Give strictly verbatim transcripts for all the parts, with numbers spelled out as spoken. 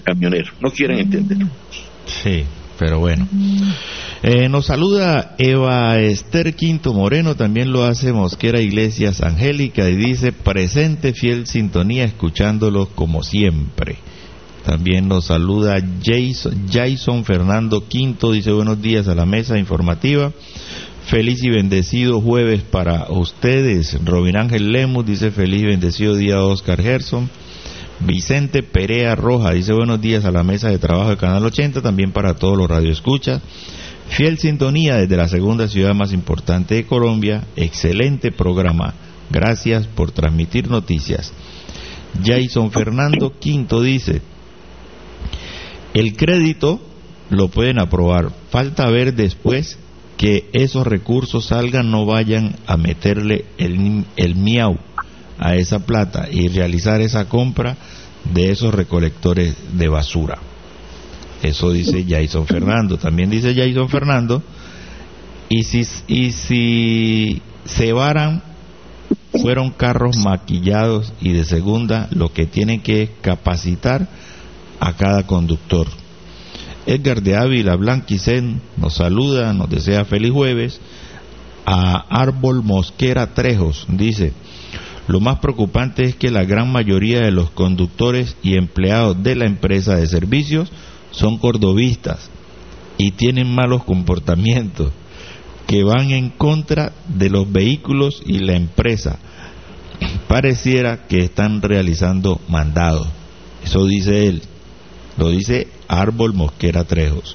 camionero, no quieren entender. Sí, pero bueno. Eh, nos saluda Eva Esther Quinto Moreno, también lo hace Mosquera Iglesias Angélica y dice: presente, fiel sintonía, escuchándolos como siempre. También nos saluda Jason, Jason Fernando Quinto, dice: buenos días a la mesa informativa, feliz y bendecido jueves para ustedes. Robin Ángel Lemus dice: feliz y bendecido día a Oscar Gerson. Vicente Perea Roja dice: buenos días a la mesa de trabajo de Canal ochenta, también para todos los radioescuchas. Fiel sintonía desde la segunda ciudad más importante de Colombia, excelente programa, gracias por transmitir noticias. Jason Fernando Quinto dice: el crédito lo pueden aprobar, falta ver después que esos recursos salgan, no vayan a meterle el, el miau a esa plata y realizar esa compra de esos recolectores de basura. Eso dice Jason Fernando. También dice Jason Fernando: y si, y si se varan, fueron carros maquillados y de segunda, lo que tienen que capacitar a cada conductor. Edgar de Ávila Blanquicén nos saluda, nos desea feliz jueves. A Árbol Mosquera Trejos dice: lo más preocupante es que la gran mayoría de los conductores y empleados de la empresa de servicios son cordobistas y tienen malos comportamientos que van en contra de los vehículos y la empresa. Pareciera que están realizando mandados. Eso dice él, lo dice Árbol Mosquera Trejos.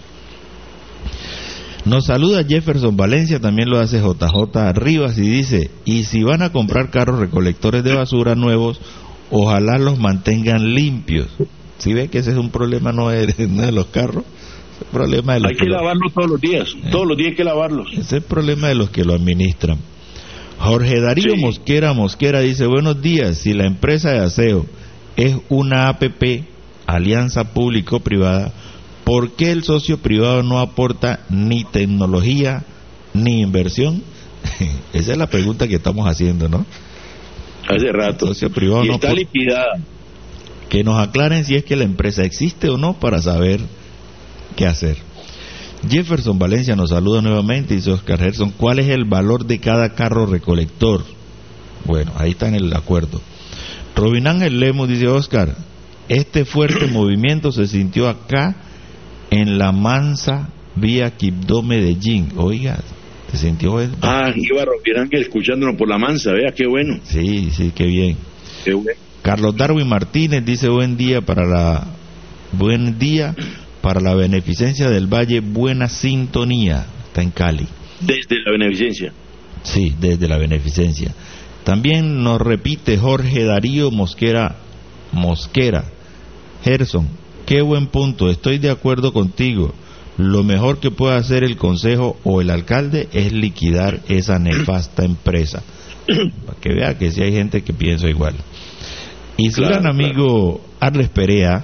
Nos saluda Jefferson Valencia, también lo hace J J Rivas y dice: y si van a comprar carros recolectores de basura nuevos, ojalá los mantengan limpios. ¿Sí ve que ese es un problema no de, no de los carros? Es el problema de los hay que, que lavarlos todos los días, eh, todos los días hay que lavarlos. Ese es el problema de los que lo administran. Jorge Darío sí. Mosquera Mosquera dice: buenos días, si la empresa de aseo es una A P P, alianza público-privada, ¿por qué el socio privado no aporta ni tecnología ni inversión? Esa es la pregunta que estamos haciendo, ¿no? Hace rato. El socio privado y no está aporta. Liquidada. Que nos aclaren si es que la empresa existe o no para saber qué hacer. Jefferson Valencia nos saluda nuevamente y dice: Oscar Gerson, ¿cuál es el valor de cada carro recolector? Bueno, ahí está en el acuerdo. Robin Ángel Lemos dice: Oscar, este fuerte movimiento se sintió acá en la Mansa vía Quibdó Medellín. Oiga, ¿se sintió eso? Ah, iba Robin Ángel escuchándonos por la Mansa, vea qué bueno. Sí, sí, qué bien. Qué bueno. Carlos Darwin Martínez dice: buen día para la buen día para la beneficencia del Valle, buena sintonía. Está en Cali. Desde la beneficencia. Sí, desde la beneficencia. También nos repite Jorge Darío Mosquera Mosquera. Gerson, qué buen punto, estoy de acuerdo contigo. Lo mejor que puede hacer el consejo o el alcalde es liquidar esa nefasta empresa. Para que vea que si sí hay gente que piensa igual. Y su claro, gran amigo claro. Arles Perea,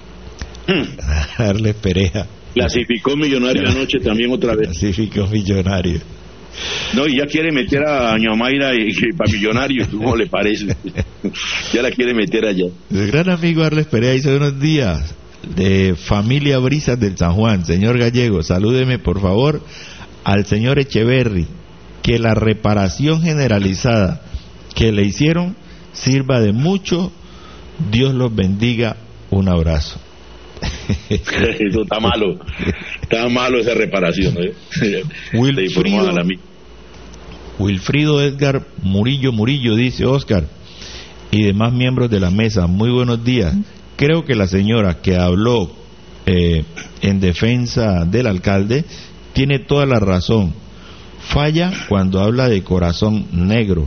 hmm. Arles Perea clasificó millonario anoche también otra vez. Clasificó millonario. No, y ya quiere meter a Doña Mayra y, y para millonario, ¿cómo le parece? Ya la quiere meter allá. El gran amigo Arles Perea dice: buenos días, de familia Brisas del San Juan, señor Gallego, salúdeme por favor al señor Echeverry, que la reparación generalizada que le hicieron sirva de mucho. Dios los bendiga, un abrazo. Eso está malo, está malo esa reparación, ¿eh? Wilfrido, Wilfrido Edgar Murillo Murillo dice: Oscar y demás miembros de la mesa, muy buenos días. Creo que la señora que habló eh, en defensa del alcalde tiene toda la razón. Falla cuando habla de corazón negro.